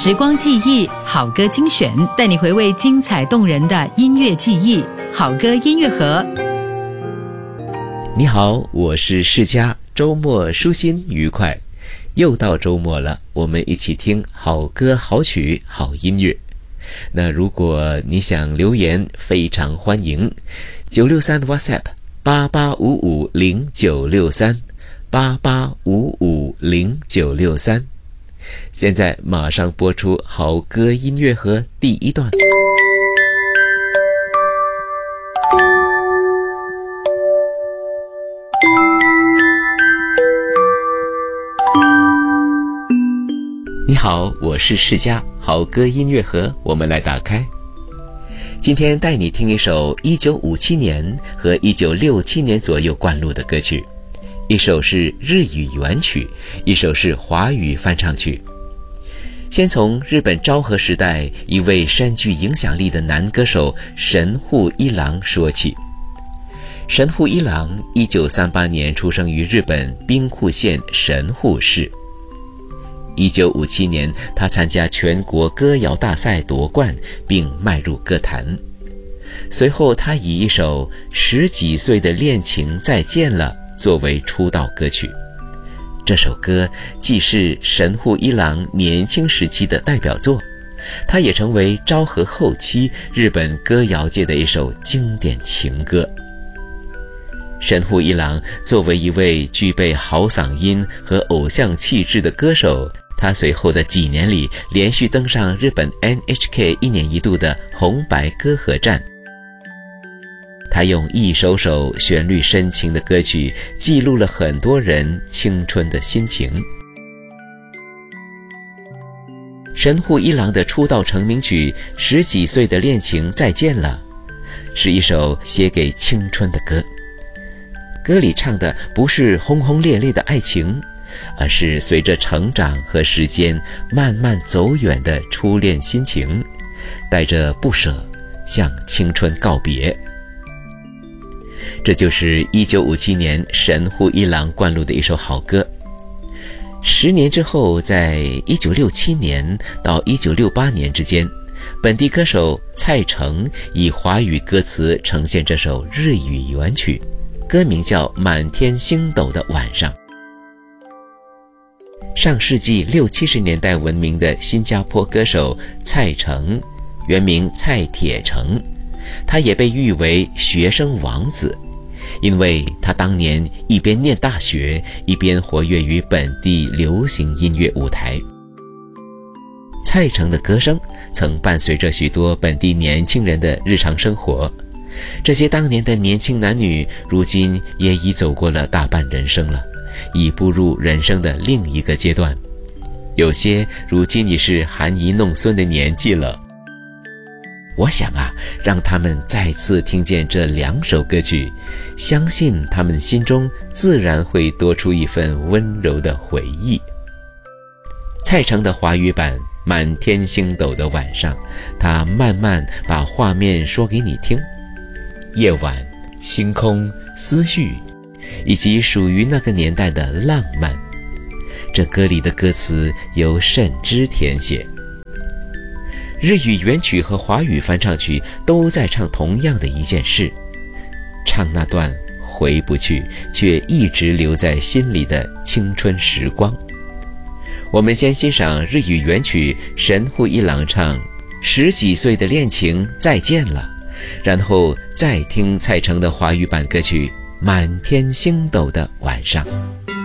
时光记忆好歌精选，带你回味精彩动人的音乐记忆。好歌音乐盒。 你好，我是世佳，周末舒心愉快。又到周末了，我们一起听好歌好曲好音乐。那如果你想留言，非常欢迎。963 WhatsApp 88550963 88550963。现在马上播出好歌音乐盒第一段。你好，我是世佳，好歌音乐盒，我们来打开。今天带你听一首1957年和1967年左右灌录的歌曲，一首是日语原曲，一首是华语翻唱曲。先从日本昭和时代一位深具影响力的男歌手神户一郎说起。神户一郎1938年出生于日本兵库县神户市。1957年，他参加全国歌谣大赛夺冠，并迈入歌坛。随后，他以一首10几岁的恋情再见了作为出道歌曲。这首歌既是神户一郎年轻时期的代表作，它也成为昭和后期日本歌谣界的一首经典情歌。神户一郎作为一位具备好嗓音和偶像气质的歌手，他随后的几年里连续登上日本 NHK 1年1度的红白歌合战。他用一首首旋律深情的歌曲记录了很多人青春的心情。神户一郎的出道成名曲《10几岁的恋情再见了》是一首写给青春的歌。歌里唱的不是轰轰烈烈的爱情，而是随着成长和时间慢慢走远的初恋心情，带着不舍向青春告别。这就是1957年神户一郎灌录的一首好歌。10年之后，在1967年到1968年之间，本地歌手蔡成以华语歌词呈现这首日语原曲，歌名叫《满天星斗的晚上》。上世纪60、70年代闻名的新加坡歌手蔡成，原名蔡铁成，他也被誉为学生王子，因为他当年一边念大学，一边活跃于本地流行音乐舞台。蔡成的歌声曾伴随着许多本地年轻人的日常生活，这些当年的年轻男女如今也已走过了大半人生了，已步入人生的另一个阶段，有些如今已是含饴弄孙的年纪了。我想让他们再次听见这2首歌曲，相信他们心中自然会多出一份温柔的回忆。蔡成的华语版《满天星斗的晚上》，他慢慢把画面说给你听，夜晚、星空、思绪，以及属于那个年代的浪漫。这歌里的歌词由慎之填写。日语原曲和华语翻唱曲都在唱同样的一件事，唱那段回不去却一直留在心里的青春时光。我们先欣赏日语原曲神户一郎唱10几岁的恋情再见了，然后再听蔡成的华语版歌曲《满天星斗的晚上》。